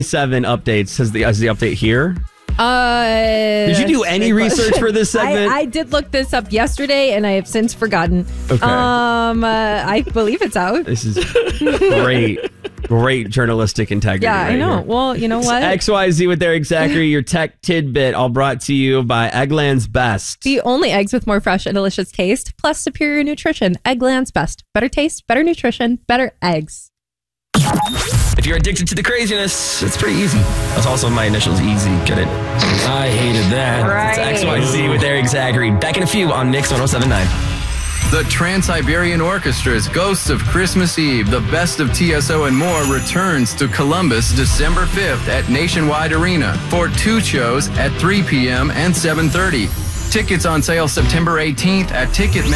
7 updates. Is the update here? Did you do any research for this segment? I did look this up yesterday, and I have since forgotten. Okay. I believe it's out. This is great journalistic integrity. Yeah, I know. Here. Well, you know what? XYZ with Eric Zachary, your tech tidbit, all brought to you by Eggland's Best. The only eggs with more fresh and delicious taste, plus superior nutrition. Eggland's Best. Better taste, better nutrition, better eggs. If you're addicted to the craziness, it's pretty easy. That's also my initials, easy. Get it? I hated that. Right. It's XYZ with Eric Zachary. Back in a few on Mix 107.9. The Trans-Siberian Orchestra's Ghosts of Christmas Eve, the best of TSO and more, returns to Columbus December 5th at Nationwide Arena for 2 shows at 3 p.m. and 7:30. Tickets on sale September 18th at Ticketmaster.